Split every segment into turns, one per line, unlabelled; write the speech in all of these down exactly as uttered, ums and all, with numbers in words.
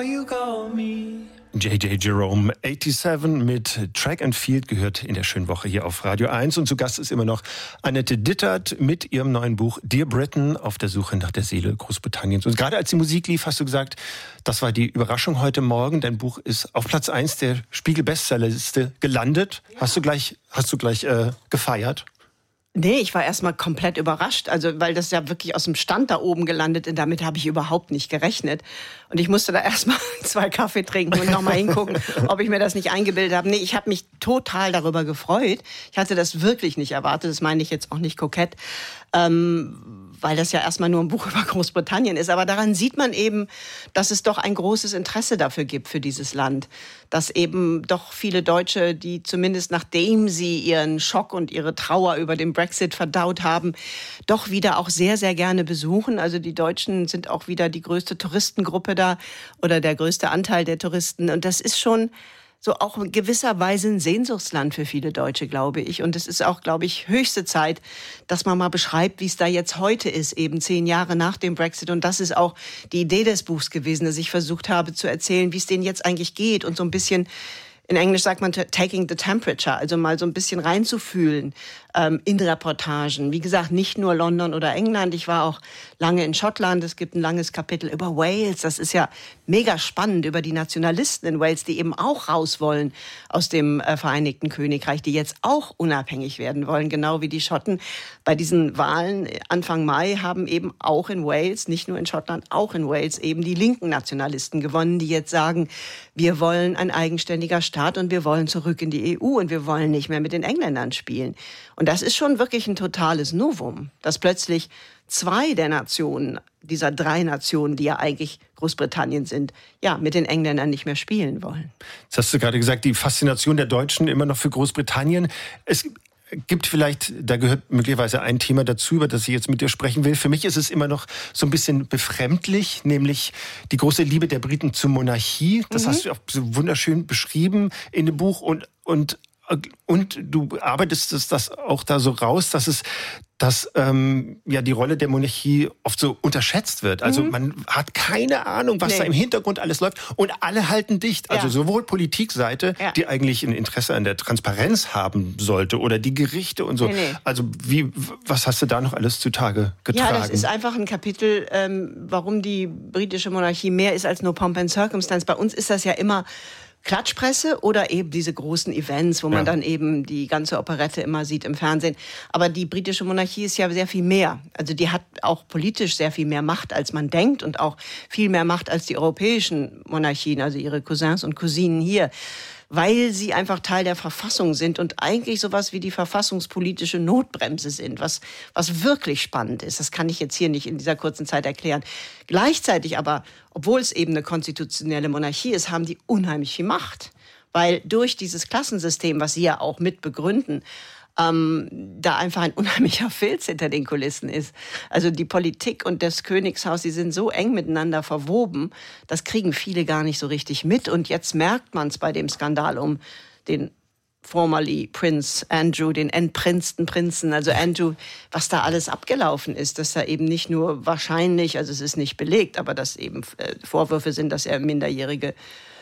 before you go me.
J J Jerome, siebenundachtzig mit Track and Field gehört in der schönen Woche hier auf Radio eins. Und zu Gast ist immer noch Annette Dittert mit ihrem neuen Buch Dear Britain, auf der Suche nach der Seele Großbritanniens. Und gerade als die Musik lief, hast du gesagt, das war die Überraschung heute Morgen. Dein Buch ist auf Platz eins der Spiegel-Bestsellerliste gelandet. Ja. Hast du gleich, hast du gleich äh, gefeiert?
Nee, ich war erstmal komplett überrascht, also weil das ja wirklich aus dem Stand da oben gelandet ist. Damit habe ich überhaupt nicht gerechnet. Und ich musste da erstmal zwei Kaffee trinken und nochmal hingucken, ob ich mir das nicht eingebildet habe. Nee, ich habe mich total darüber gefreut. Ich hatte das wirklich nicht erwartet, das meine ich jetzt auch nicht kokett, ähm, weil das ja erstmal nur ein Buch über Großbritannien ist. Aber daran sieht man eben, dass es doch ein großes Interesse dafür gibt, für dieses Land. Dass eben doch viele Deutsche, die zumindest nachdem sie ihren Schock und ihre Trauer über den Brexit verdaut haben, doch wieder auch sehr, sehr gerne besuchen. Also die Deutschen sind auch wieder die größte Touristengruppe da oder der größte Anteil der Touristen. Und das ist schon so auch in gewisser Weise ein Sehnsuchtsland für viele Deutsche, glaube ich. Und es ist auch, glaube ich, höchste Zeit, dass man mal beschreibt, wie es da jetzt heute ist, eben zehn Jahre nach dem Brexit. Und das ist auch die Idee des Buchs gewesen, dass ich versucht habe zu erzählen, wie es denen jetzt eigentlich geht und so ein bisschen, in Englisch sagt man taking the temperature, also mal so ein bisschen reinzufühlen ähm, in Reportagen. Wie gesagt, nicht nur London oder England. Ich war auch lange in Schottland. Es gibt ein langes Kapitel über Wales. Das ist ja mega spannend, über die Nationalisten in Wales, die eben auch raus wollen aus dem äh, Vereinigten Königreich, die jetzt auch unabhängig werden wollen, genau wie die Schotten. Bei diesen Wahlen Anfang Mai haben eben auch in Wales, nicht nur in Schottland, auch in Wales eben die linken Nationalisten gewonnen, die jetzt sagen, wir wollen ein eigenständiger Staat und wir wollen zurück in die E U und wir wollen nicht mehr mit den Engländern spielen. Und das ist schon wirklich ein totales Novum, dass plötzlich zwei der Nationen, dieser drei Nationen, die ja eigentlich Großbritannien sind, ja, mit den Engländern nicht mehr spielen wollen.
Jetzt hast du gerade gesagt, die Faszination der Deutschen immer noch für Großbritannien. Es gibt vielleicht, da gehört möglicherweise ein Thema dazu, über das ich jetzt mit dir sprechen will. Für mich ist es immer noch so ein bisschen befremdlich, nämlich die große Liebe der Briten zur Monarchie. Das mhm. hast du auch so wunderschön beschrieben in dem Buch und, und Und du arbeitest das, das auch da so raus, dass es, dass ähm, ja die Rolle der Monarchie oft so unterschätzt wird. Also mhm. man hat keine Ahnung, was nee. da im Hintergrund alles läuft. Und alle halten dicht. Also ja. sowohl Politikseite, ja. die eigentlich ein Interesse an der Transparenz haben sollte, oder die Gerichte und so. Nee, nee. Also wie, was hast du da noch alles zutage getragen?
Ja, das ist einfach ein Kapitel, ähm, warum die britische Monarchie mehr ist als nur Pomp and Circumstance. Bei uns ist das ja immer Klatschpresse oder eben diese großen Events, wo man ja. dann eben die ganze Operette immer sieht im Fernsehen. Aber die britische Monarchie ist ja sehr viel mehr. Also die hat auch politisch sehr viel mehr Macht, als man denkt, und auch viel mehr Macht als die europäischen Monarchien, also ihre Cousins und Cousinen hier, weil sie einfach Teil der Verfassung sind und eigentlich sowas wie die verfassungspolitische Notbremse sind, was, was wirklich spannend ist. Das kann ich jetzt hier nicht in dieser kurzen Zeit erklären. Gleichzeitig aber, obwohl es eben eine konstitutionelle Monarchie ist, haben die unheimlich viel Macht, weil durch dieses Klassensystem, was sie ja auch mit begründen, Ähm, da einfach ein unheimlicher Filz hinter den Kulissen ist. Also die Politik und das Königshaus, die sind so eng miteinander verwoben, das kriegen viele gar nicht so richtig mit. Und jetzt merkt man es bei dem Skandal um den formerly Prince Andrew, den entprinzten Prinzen, also Andrew, was da alles abgelaufen ist, dass da eben nicht nur wahrscheinlich, also es ist nicht belegt, aber dass eben äh, Vorwürfe sind, dass er minderjährige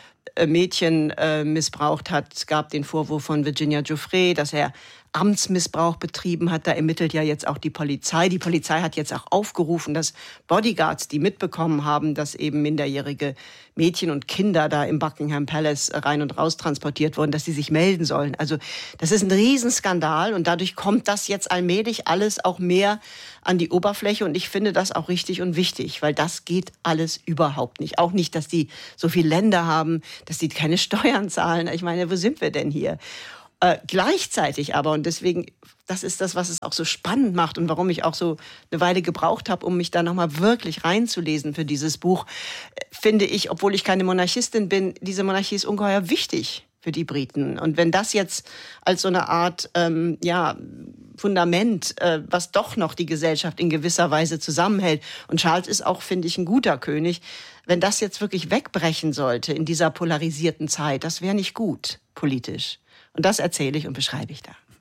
Mädchen äh, missbraucht hat. Es gab den Vorwurf von Virginia Giuffre, dass er Amtsmissbrauch betrieben hat. Da ermittelt ja jetzt auch die Polizei. Die Polizei hat jetzt auch aufgerufen, dass Bodyguards, die mitbekommen haben, dass eben minderjährige Mädchen und Kinder da im Buckingham Palace rein und raus transportiert wurden, dass sie sich melden sollen. Also das ist ein Riesenskandal und dadurch kommt das jetzt allmählich alles auch mehr an die Oberfläche und ich finde das auch richtig und wichtig, weil das geht alles überhaupt nicht. Auch nicht, dass die so viele Länder haben, dass die keine Steuern zahlen. Ich meine, wo sind wir denn hier? Äh, gleichzeitig aber, und deswegen, das ist das, was es auch so spannend macht und warum ich auch so eine Weile gebraucht habe, um mich da nochmal wirklich reinzulesen für dieses Buch, äh, finde ich, obwohl ich keine Monarchistin bin, diese Monarchie ist ungeheuer wichtig für die Briten. Und wenn das jetzt als so eine Art ähm, ja, Fundament, äh, was doch noch die Gesellschaft in gewisser Weise zusammenhält, und Charles ist auch, finde ich, ein guter König, wenn das jetzt wirklich wegbrechen sollte in dieser polarisierten Zeit, das wäre nicht gut politisch. Und das erzähle ich und beschreibe ich da.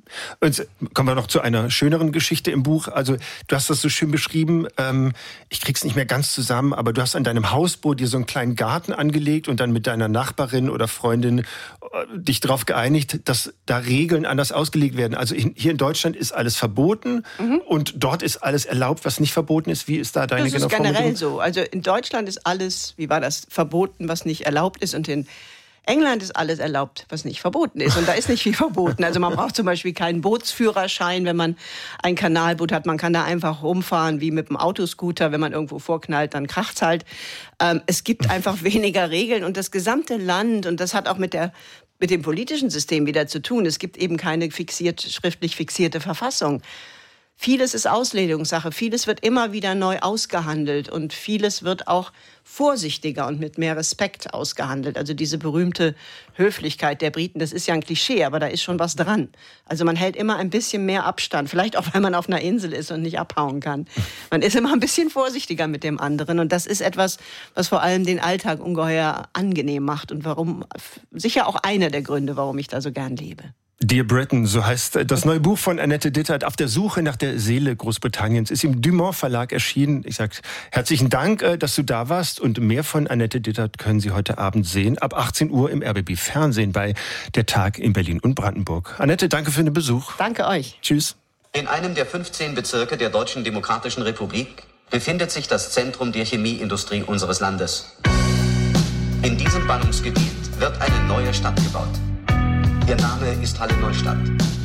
Und kommen wir noch zu einer schöneren Geschichte im Buch. Also du hast das so schön beschrieben, ähm, ich krieg's nicht mehr ganz zusammen, aber du hast an deinem Hausboot dir so einen kleinen Garten angelegt und dann mit deiner Nachbarin oder Freundin äh, dich darauf geeinigt, dass da Regeln anders ausgelegt werden. Also in, hier in Deutschland ist alles verboten mhm. und dort ist alles erlaubt, was nicht verboten ist. Wie ist da deine
genaue Formulierung? Das ist generell so. Also in Deutschland ist alles, wie war das, verboten, was nicht erlaubt ist, und in England ist alles erlaubt, was nicht verboten ist. Und da ist nicht viel verboten. Also man braucht zum Beispiel keinen Bootsführerschein, wenn man ein Kanalboot hat. Man kann da einfach rumfahren wie mit einem Autoscooter. Wenn man irgendwo vorknallt, dann kracht's halt. Ähm, es gibt einfach weniger Regeln. Und das gesamte Land, und das hat auch mit der mit dem politischen System wieder zu tun. Es gibt eben keine fixiert, schriftlich fixierte Verfassung. Vieles ist Auslegungssache, vieles wird immer wieder neu ausgehandelt und vieles wird auch vorsichtiger und mit mehr Respekt ausgehandelt. Also diese berühmte Höflichkeit der Briten, das ist ja ein Klischee, aber da ist schon was dran. Also man hält immer ein bisschen mehr Abstand, vielleicht auch, weil man auf einer Insel ist und nicht abhauen kann. Man ist immer ein bisschen vorsichtiger mit dem anderen, und das ist etwas, was vor allem den Alltag ungeheuer angenehm macht und warum, sicher auch einer der Gründe, warum ich da so gern lebe.
Dear Britain, so heißt das neue Buch von Annette Dittert, auf der Suche nach der Seele Großbritanniens, ist im Dumont Verlag erschienen. Ich sage herzlichen Dank, dass du da warst, und mehr von Annette Dittert können Sie heute Abend sehen, ab achtzehn Uhr im R B B Fernsehen bei Der Tag in Berlin und Brandenburg. Annette, danke für den Besuch.
Danke euch.
Tschüss.
In einem der fünfzehn Bezirke der Deutschen Demokratischen Republik befindet sich das Zentrum der Chemieindustrie unseres Landes. In diesem Ballungsgebiet wird eine neue Stadt gebaut. Ihr Name ist Halle Neustadt.